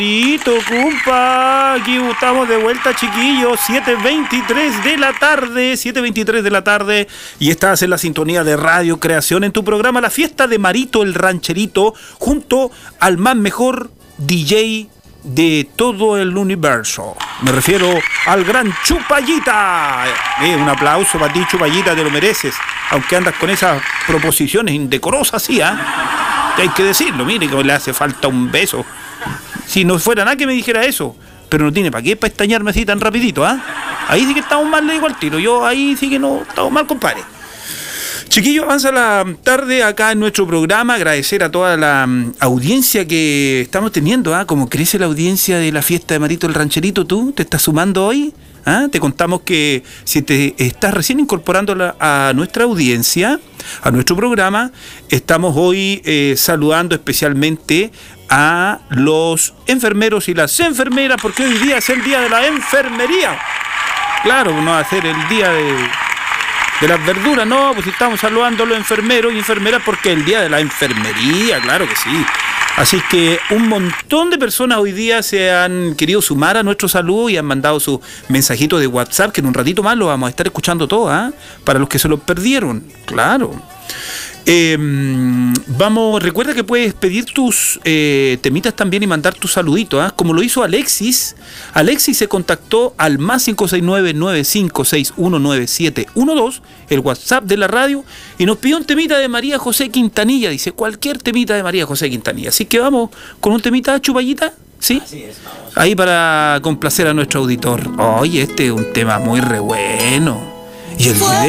Listo, compa, aquí estamos de vuelta, chiquillos, 7:23 de la tarde, 7:23 de la tarde, y estás en la sintonía de Radio Creación en tu programa La Fiesta de Marito el Rancherito, junto al más mejor DJ de todo el universo. Me refiero al gran Chupayita. Un aplauso para ti, Chupayita, te lo mereces, aunque andas con esas proposiciones indecorosas, sí, hay que decirlo, mire que le hace falta un beso. Si no fuera nada que me dijera eso, pero no tiene para qué pestañarme así tan rapidito, Ahí sí que estamos mal, le digo al tiro. Yo ahí sí que no estamos mal, compadre. Chiquillos, avanza la tarde acá en nuestro programa. Agradecer a toda la audiencia que estamos teniendo, Como crece la audiencia de la fiesta de Marito el Rancherito. ¿Tú te estás sumando hoy? Te contamos que si te estás recién incorporando a nuestra audiencia, a nuestro programa, estamos hoy saludando especialmente a los enfermeros y las enfermeras, porque hoy día es el día de la enfermería. Claro, no va a ser el día de las verduras, no, pues estamos saludando a los enfermeros y enfermeras porque es el día de la enfermería, claro que sí. Así que un montón de personas hoy día se han querido sumar a nuestro saludo y han mandado su mensajito de WhatsApp, que en un ratito más lo vamos a estar escuchando todo, para los que se lo perdieron, claro. Recuerda que puedes pedir tus temitas también y mandar tus saluditos, como lo hizo Alexis. Alexis se contactó al más 569-95619712, el WhatsApp de la radio, y nos pidió un temita de María José Quintanilla. Dice, cualquier temita de María José Quintanilla. Así que vamos con un temita, Chupayita, ¿sí? Así es, vamos. Ahí para complacer a nuestro auditor. Oye, este es un tema muy re bueno. Y el video